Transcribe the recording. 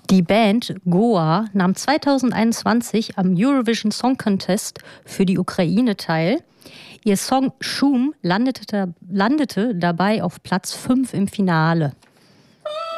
Die Band Goa nahm 2021 am Eurovision Song Contest für die Ukraine teil. Ihr Song Shum landete dabei auf Platz 5 im Finale.